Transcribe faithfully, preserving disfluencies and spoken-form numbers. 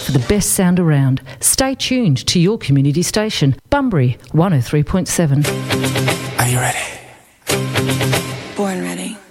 for the best sound around. Stay tuned to your community station, Bunbury one oh three point seven. Are you ready? Born ready.